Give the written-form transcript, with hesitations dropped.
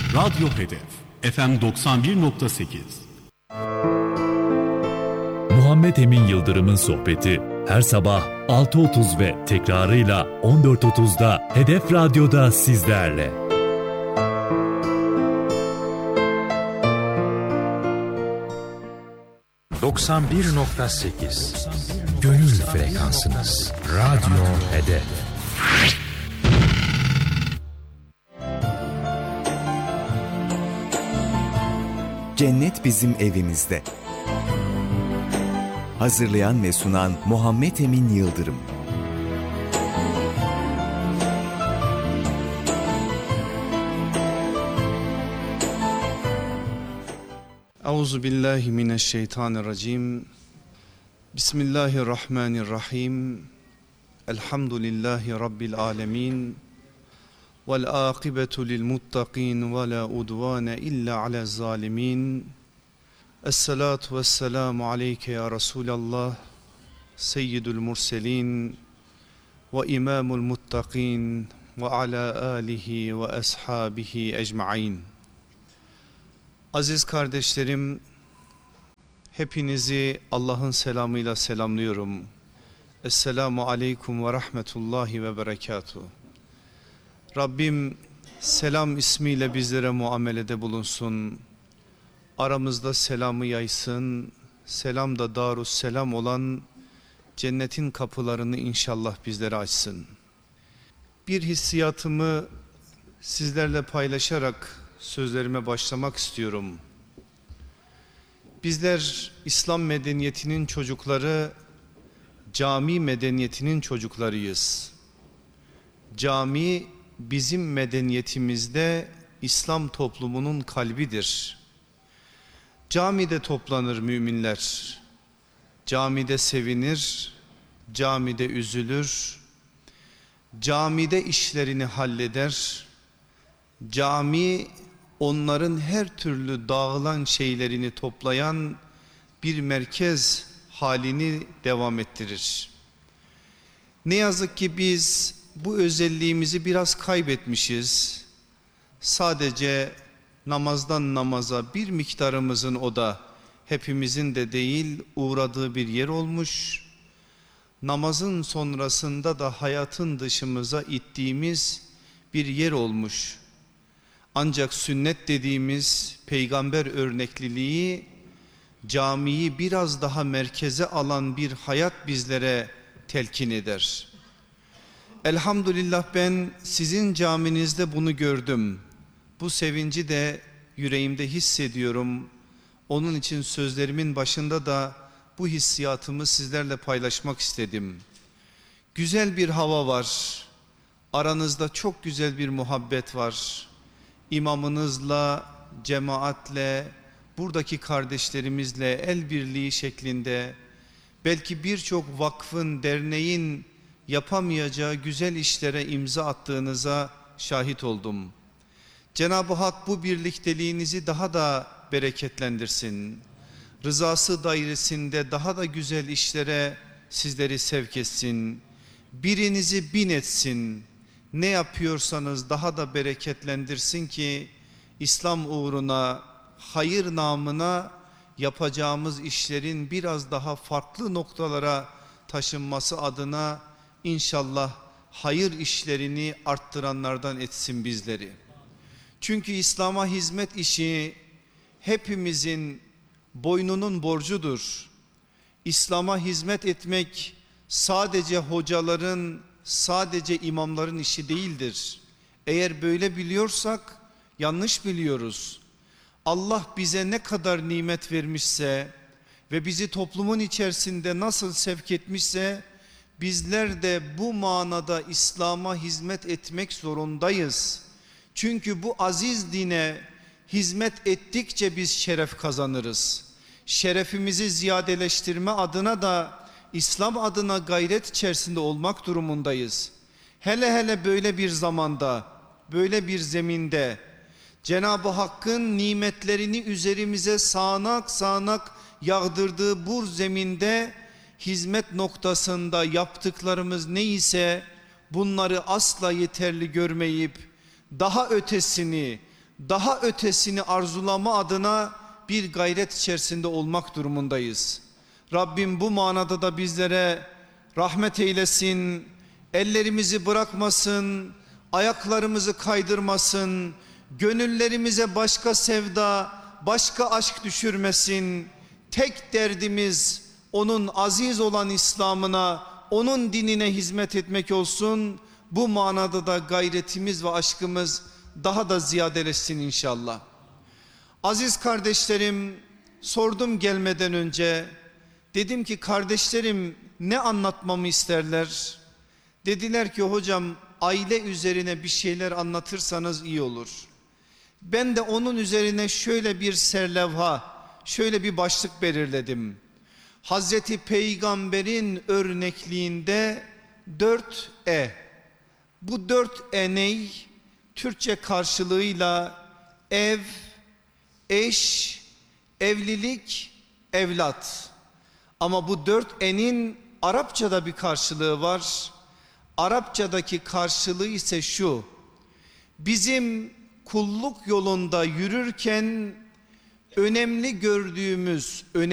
Radyo Hedef FM 91.8. Muhammed Emin Yıldırım'ın sohbeti her sabah 6.30 ve tekrarıyla 14.30'da Hedef Radyo'da sizlerle. ...91.8 Gönül frekansınız. Radyo Hedef. Cennet bizim evimizde. Hazırlayan ve sunan Muhammed Emin Yıldırım. Euzubillahimineşşeytanirracim. Bismillahirrahmanirrahim. Elhamdülillahi Rabbil alemin. Vel akibetu lil muttaqin ve la udvane illa ala zalimin. Esselatu vesselamu aleyke ya Resulallah. Seyyidül murselin ve imamul muttaqin ve ala alihi ve ashabihi ecmaîn. Aziz kardeşlerim, hepinizi Allah'ın selamıyla selamlıyorum. Esselamu aleyküm ve rahmetullahi ve berekatuhu. Rabbim selam ismiyle bizlere muamelede bulunsun. Aramızda selamı yaysın. Selam da darusselam olan cennetin kapılarını inşallah bizlere açsın. Bir hissiyatımı sizlerle paylaşarak sözlerime başlamak istiyorum. Bizler İslam medeniyetinin çocukları, cami medeniyetinin çocuklarıyız. Cami bizim medeniyetimizde İslam toplumunun kalbidir. Camide toplanır müminler. Camide sevinir, camide üzülür. Camide işlerini halleder. Cami onların her türlü dağılan şeylerini toplayan bir merkez halini devam ettirir. Ne yazık ki biz bu özelliğimizi biraz kaybetmişiz. Sadece namazdan namaza bir miktarımızın, o da hepimizin de değil, uğradığı bir yer olmuş. Namazın sonrasında da hayatın dışımıza ittiğimiz bir yer olmuş. Ancak sünnet dediğimiz peygamber örnekliliği, camiyi biraz daha merkeze alan bir hayat bizlere telkin eder. Elhamdülillah ben sizin caminizde bunu gördüm. Bu sevinci de yüreğimde hissediyorum. Onun için sözlerimin başında da bu hissiyatımı sizlerle paylaşmak istedim. Güzel bir hava var. Aranızda çok güzel bir muhabbet var. İmamınızla, cemaatle, buradaki kardeşlerimizle el birliği şeklinde, belki birçok vakfın, derneğin yapamayacağı güzel işlere imza attığınıza şahit oldum. Cenab-ı Hak bu birlikteliğinizi daha da bereketlendirsin. Rızası dairesinde daha da güzel işlere sizleri sevk etsin. Birinizi bin etsin. Ne yapıyorsanız daha da bereketlendirsin ki İslam uğruna, hayır namına yapacağımız işlerin biraz daha farklı noktalara taşınması adına inşallah hayır işlerini arttıranlardan etsin bizleri. Çünkü İslam'a hizmet işi hepimizin boynunun borcudur. İslam'a hizmet etmek sadece hocaların, sadece imamların işi değildir. Eğer böyle biliyorsak yanlış biliyoruz. Allah bize ne kadar nimet vermişse ve bizi toplumun içerisinde nasıl sevk etmişse bizler de bu manada İslam'a hizmet etmek zorundayız. Çünkü bu aziz dine hizmet ettikçe biz şeref kazanırız. Şerefimizi ziyadeleştirme adına da İslam adına gayret içerisinde olmak durumundayız. Hele hele böyle bir zamanda, böyle bir zeminde Cenab-ı Hakk'ın nimetlerini üzerimize sağanak sağanak yağdırdığı bu zeminde hizmet noktasında yaptıklarımız neyse bunları asla yeterli görmeyip daha ötesini, daha ötesini arzulama adına bir gayret içerisinde olmak durumundayız. Rabbim bu manada da bizlere rahmet eylesin, ellerimizi bırakmasın, ayaklarımızı kaydırmasın, gönüllerimize başka sevda, başka aşk düşürmesin. Tek derdimiz onun aziz olan İslam'ına, onun dinine hizmet etmek olsun. Bu manada da gayretimiz ve aşkımız daha da ziyadeleşsin inşallah. Aziz kardeşlerim, sordum gelmeden önce. Dedim ki kardeşlerim ne anlatmamı isterler? Dediler ki hocam aile üzerine bir şeyler anlatırsanız iyi olur. Ben de onun üzerine şöyle bir serlevha, şöyle bir başlık belirledim. Hazreti Peygamber'in örnekliğinde 4E. Bu 4E ney? Türkçe karşılığıyla ev, eş, evlilik, evlat. Ama bu 4E'nin Arapçada bir karşılığı var. Arapçadaki karşılığı ise şu: bizim kulluk yolunda yürürken önemli gördüğümüz